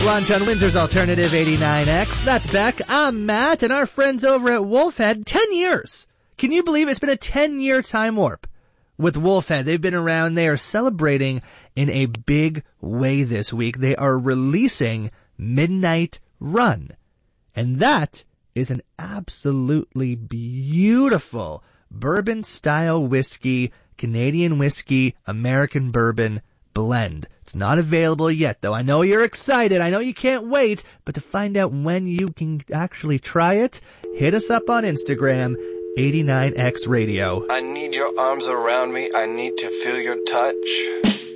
Lunch on Windsor's Alternative 89X. That's Beck. I'm Matt, and our friends over at Wolfhead. 10 years. Can you believe it's been a 10-year time warp with Wolfhead? They've been around. They are celebrating in a big way this week. They are releasing Midnight Run. And that is an absolutely beautiful bourbon-style whiskey, Canadian whiskey, American bourbon blend. It's not available yet, though. I know you're excited. I know you can't wait. But to find out when you can actually try it, hit us up on Instagram, 89X Radio. I need your arms around me. I need to feel your touch.